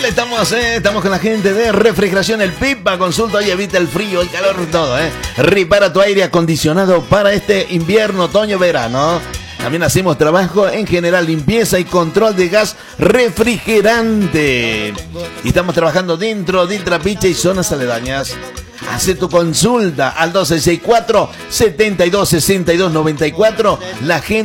Estamos con la gente de Refrigeración El Pipa. Consulta y evita el frío, el calor, todo, Repara tu aire acondicionado para este invierno, otoño, verano. También hacemos trabajo en general, limpieza y control de gas refrigerante. Y estamos trabajando dentro de Trapiche y zonas aledañas. Hace tu consulta al 1264-726294. La gente